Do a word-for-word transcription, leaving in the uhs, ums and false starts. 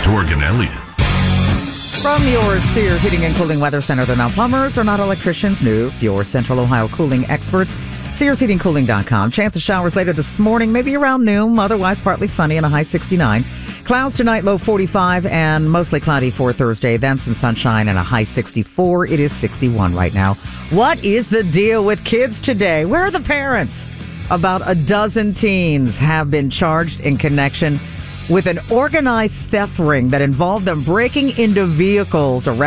Torg and Elliott. From your Sears Heating and Cooling Weather Center, they're not plumbers or not electricians. New, your Central Ohio cooling experts. Sears Heating Cooling dot com. Chance of showers later this morning, maybe around noon. Otherwise, partly sunny and a high sixty-nine. Clouds tonight, low forty-five, and mostly cloudy for Thursday. Then some sunshine and a high sixty-four. It is sixty-one right now. What is the deal with kids today? Where are the parents? About a dozen teens have been charged in connection with an organized theft ring that involved them breaking into vehicles around